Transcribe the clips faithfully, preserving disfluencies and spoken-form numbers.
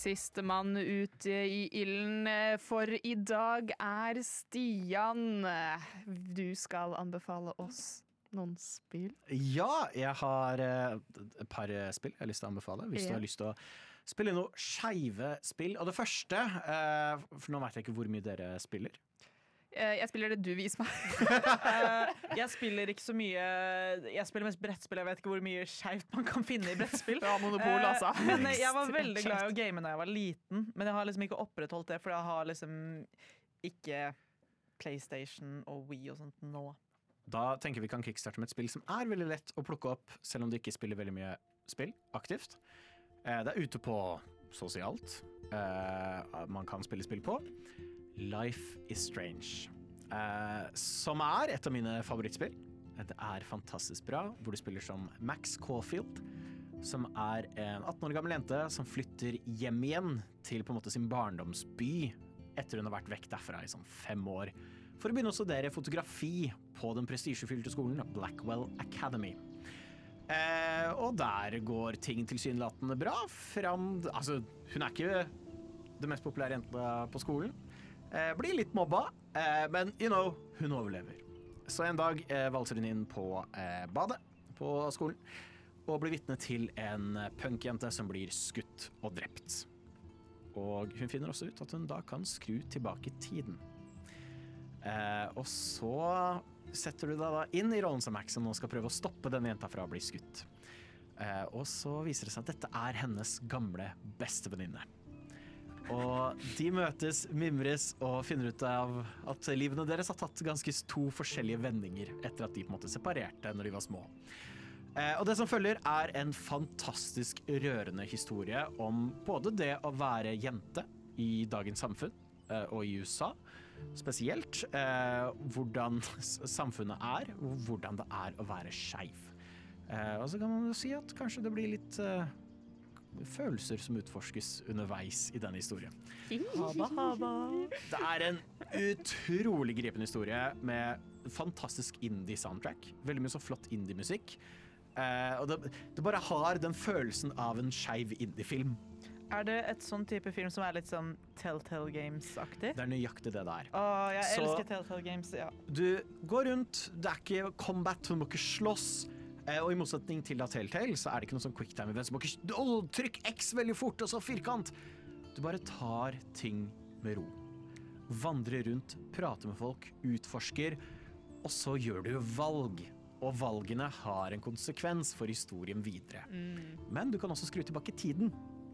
Siste mann ute i ilden for i dag er Stian. Du skal anbefale oss noen spill? Ja, jeg har uh, et par spill jeg har lyst til å anbefale. Hvis ja. du har lyst til å spille noe skeive spill. Og det første, uh, for nå vet jeg ikke hvor mye dere spiller. Jeg spiller det du viser meg. Jeg spiller ikke så mye. Jeg spiller mest brettspill. Jeg vet ikke hvor mye skjevt man kan finne i brettspill. Ja, monopol, altså. Men jeg var veldig glad i å game da jeg var liten, men jeg har liksom ikke opprettholdt det, for jeg har liksom ikke PlayStation og Wii og sånt nå. Da tenker vi kan kickstarte med et spill som er veldig lett å plukke opp, selv om du ikke spiller veldig mye spill aktivt. Det er ute på sosialt. Man kan spille spill på. Life is Strange, eh, som er et av mine favorittspill. Det er fantastisk bra, hvor du spiller som Max Caulfield, som er en atten år gammel jente som flytter hjem igjen til på en måte sin barndomsby etter hun har vært vekk derfra i sånn fem år, for å begynne å studere fotografi på den prestisjefylte skolen Blackwell Academy. Eh, og der går ting tilsynelatende bra fram, altså hun er ikke det mest populære jenta på skolen. Eh, blir litt mobba, eh, men you know, hun overlever. Så en dag eh, valser hun inn på eh, badet på skolen og blir vitne til en punkjente som blir skutt og drept. Og hun finner også ut at hun da kan skru tilbake tiden. Eh, og så setter du deg da inn i rollen som Max, som nå skal prøve å stoppe denne jenta fra å bli skutt. Eh, og så viser det seg at dette er hennes gamle bestevenninne. Og de møtes, mimres og finner ut av at livene deres har tatt ganske to forskjellige vendinger etter at de på en måte separerte når de var små. Eh, og det som følger er en fantastisk rørende historie om både det å være jente i dagens samfunn eh, og i U S A, spesielt eh, hvordan samfunnet er og hvordan det er å være skeiv. Eh, og så kan man jo si at kanskje det blir litt eh, følelser som utforskes underveis i denne historien. Haba, haba. Det er en utrolig gripende historie med fantastisk indie-soundtrack. Veldig mye så flott indie-musikk. Eh, og det, det bare har den følelsen av en skeiv indie-film. Er det et sånn type film som er litt sånn Telltale Games-aktig? Det er nøyaktig det det er. Åh, jeg så elsker Telltale Games, ja. Du går rundt, det er ikke combat, du må ikke slåss. Og i motsetning til da Telltale, så er det ikke noe sånn quicktime event. Så må ikke oh, trykk X veldig fort, og så firkant. Du bare tar ting med ro. Vandrer rundt, prater med folk, utforsker, og så gjør du valg. Og valgene har en konsekvens for historien videre. Mm. Men du kan også skru tilbake tiden.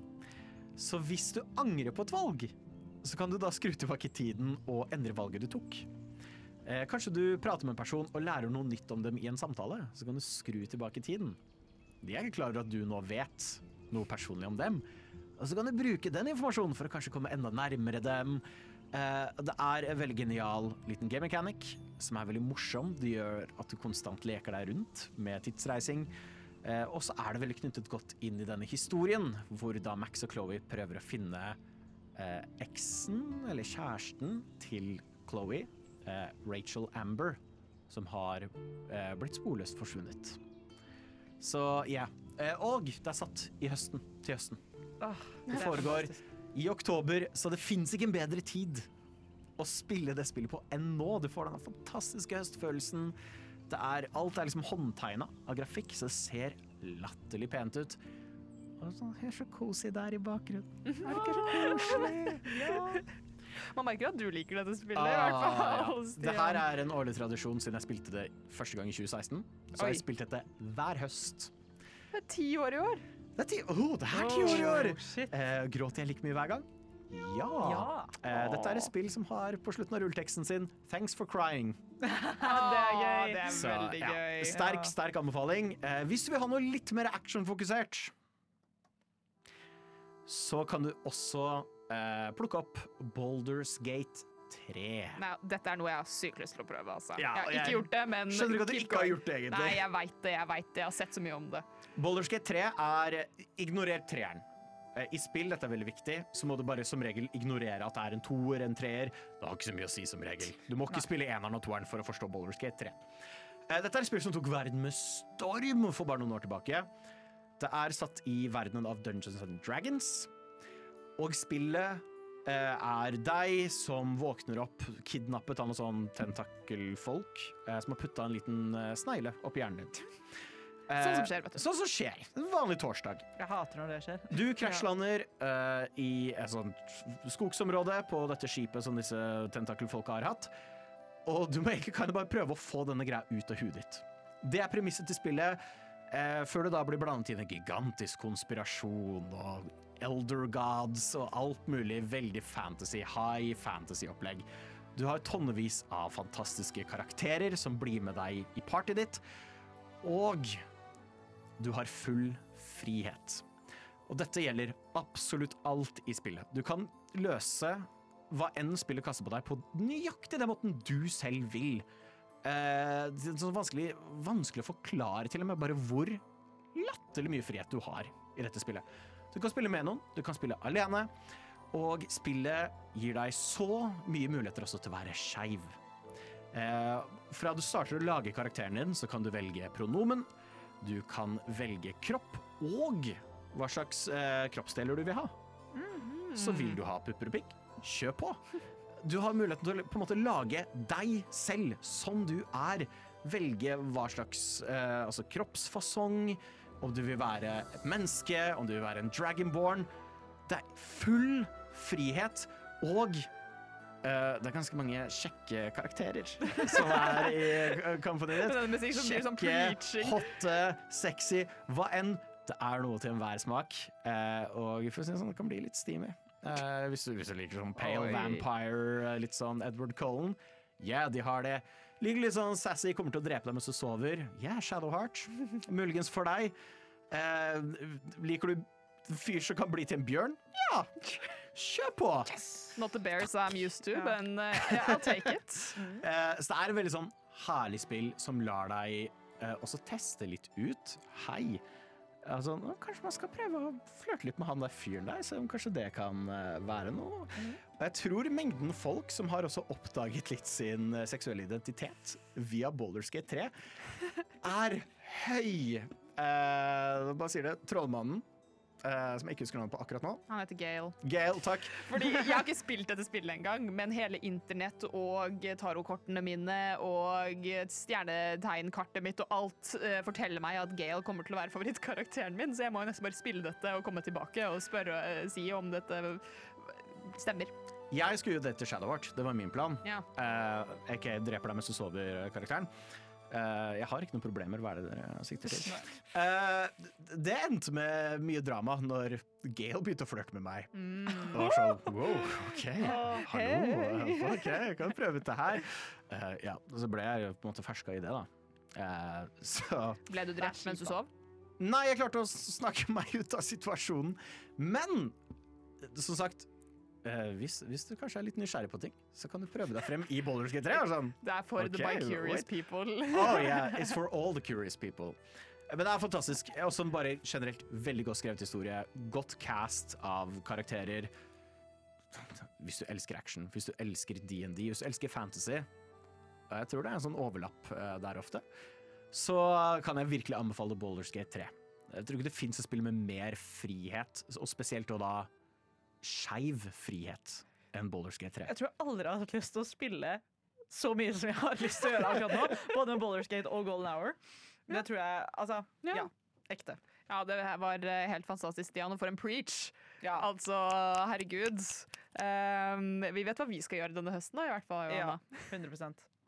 Så hvis du angrer på et valg, så kan du da skru tilbake tiden og endre valget du tok. Eh, kanskje du prater med en person og lærer noe nytt om dem i en samtale, så kan du skru tilbake tiden. De er ikke klar over at du nå vet noe personlig om dem, og så kan du bruke den informasjonen for å kanskje komme enda nærmere dem. Eh, det er en veldig genial liten game mechanic, som er veldig morsom. Det gjør at du konstant leker deg rundt med tidsreising. Eh, og så er det veldig knyttet godt inn i denne historien, hvor da Max og Chloe prøver å finne eh, eksen, eller kjæresten til Chloe, Uh, Rachel Amber, som har uh, blitt sporløst forsvunnet. Så ja, yeah. uh, og det er satt i høsten, til høsten. Oh, det, det foregår i oktober, så det finnes ikke en bedre tid å spille det spillet på enn nå. Du får den fantastiske høstfølelsen. Det er, alt er liksom håndtegnet av grafikk, så det ser latterlig pent ut. Og sånn, det er så cozy der i bakgrunnen. Er det ikke så koselig? Ja. Man merker at du liker dette spillet, ah, i hvert fall. Ja. Det her er en årlig tradisjon siden jeg spilte det første gang i tjue seksten. Så har jeg spilt dette hver høst. Det er ti år i år. Det er ti, oh, det er ti år i år! Oh, eh, gråter jeg like mye hver gang? Ja! ja. Eh, dette er et spill som har på slutten av rulleteksten sin Thanks for crying. ah, det er gøy. Det er Så, veldig ja. gøy. Sterk, sterk anbefaling. Eh, hvis du vil ha noe litt mer actionfokusert, så kan du også Uh, plukke opp Baldur's Gate tre. Nei, dette er noe jeg har sykt lyst til å prøve, altså. Ja, jeg har ikke jeg gjort det, men skjønner ikke at du ikke har gjort det, egentlig. Nei, jeg vet det, jeg vet det. Jeg har sett så mye om det. Baldur's Gate tre er ignorer treeren. I spill, dette er veldig viktig, så må du bare som regel ignorere at det er en toer, en treer. Det har ikke så mye å si som regel. Du må ikke Nei. spille eneren og toeren for å forstå Baldur's Gate tre. Dette er et spill som tok verden med storm for bare noen år tilbake. Det er satt i verdenen av Dungeons and Dragons. Og spillet eh, er deg som våkner opp kidnappet av noen sånn tentakelfolk eh, som har putta en liten eh, snegle opp i hjernen din. Eh, Sånn som skjer, vet du. Sånn som skjer. En vanlig torsdag. Jeg hater når det skjer. Du krasjlander eh, i et sånt skogsområde på dette skipet som disse tentakelfolka har hatt. Og du må egentlig kan bare prøve å få denne greia ut av huet ditt. Det er premisset til spillet, eh, før det da blir blandet inn en gigantisk konspirasjon og elder gods og alt mulig veldig fantasy, high fantasy-opplegg. Du har tonnevis av fantastiske karakterer som blir med deg i partyet ditt, og du har full frihet. Og dette gjelder absolutt alt i spillet. Du kan løse hva enn spillet kaster på deg på nøyaktig den måten du selv vil. Eh, det er så vanskelig, vanskelig å forklare til og med bare hvor latterlig mye frihet du har i dette spillet. Du kan spille med noen, du kan spille alene, og spillet gir deg så mye muligheter også til å være skeiv. Eh, fra du starter å lage karakteren din, så kan du velge pronomen, du kan velge kropp, og hva slags eh, kroppsdeler du vil ha. Mm-hmm. Så vil du ha pupper og pikk, kjør på. Du har muligheten til å på en måte lage deg selv som du er. Velge hva slags eh, altså kroppsfasong, om du vil være et menneske, om du vil være en dragonborn. Det er full frihet, og Uh, det er ganske mange kjekke karakterer som er i uh, companyet ditt. Sånn kjekke, hotte, sexy, hva enn. Det er noe til enhver smak. Uh, og for å si det sånn, det kan bli litt steamy. Uh, hvis, du, hvis du liker sånn pale Oi. vampire, litt sånn Edward Cullen. Ja, yeah, de har det. Liker litt sånn sassy, kommer til å drepe deg mens du sover. Ja, yeah, Shadowheart. Muligens for deg. Uh, liker du fyr som kan bli til en bjørn? Ja! Kjør på! Yes. Not the bears I'm used to, but uh, yeah, I'll take it. Uh, så det er et veldig sånn herlig spill som lar deg uh, også teste litt ut. Hei. Altså, nå, kanskje man skal prøve å flørte litt med han der fyren der, så kanskje det kan uh, være noe. Mm. Og jeg tror mengden folk som har også oppdaget litt sin uh, seksuelle identitet via Baldur's Gate tre er høy. Uh, bare sier det. Trollmannen. Uh, som jeg ikke husker navnet på akkurat nå. Han heter Gale. Gale, takk. Fordi jeg har ikke spilt dette spillet engang, men hele internett og tarotkortene mine og stjernetegnkartet mitt og alt uh, forteller meg at Gale kommer til å være favorittkarakteren min, så jeg må jo nesten bare spille dette og komme tilbake og spørre uh, si om dette stemmer. Jeg skulle jo det til Shadowheart, det var min plan. Ja. Uh, jeg ikke dreper deg mens du sover karakteren. Uh, jeg har ikke noen problemer, hva er det dere sikter til? Uh, det endte med mye drama når Gale begynte å flørte med meg. Mm. Og var sånn, wow, ok, Oh, hallo, hey. ok, jeg kan prøve dette her. Uh, ja, og så ble jeg på en måte ferska i det da. Uh, så... Ble du drept mens du sov? Nei, jeg klarte å snakke meg ut av situasjonen. Men, som sagt, Uh, hvis, hvis du kanskje er litt nysgjerrig på ting, så kan du prøve deg frem i Baldur's Gate tre. Sånn. Det er for Ok, the bi-curious wait. people. Oh yeah, it's for all the curious people. Men det er fantastisk. Også bare generelt veldig godt skrevet historie. Godt cast av karakterer. Hvis du elsker action, hvis du elsker D and D, hvis du elsker fantasy, og jeg tror det er en sånn overlapp uh, der ofte, så kan jeg virkelig anbefale Baldur's Gate tre. Jeg tror ikke det finnes et spill med mer frihet, og spesielt da skeiv frihet enn Baldur's Gate tre. Jeg tror jeg aldri har hatt lyst til å spille så mye som jeg har lyst til å gjøre akkurat nå. Både med Baldur's Gate og Golden Hour. Men det tror jeg, altså, Ja. ja, ekte. Ja, det var eh, helt fantastisk, Stian, for en preach. Ja. Altså, herregud. Um, vi vet hva vi skal gjøre denne høsten da, i hvert fall. Ja, Johanna. hundre prosent.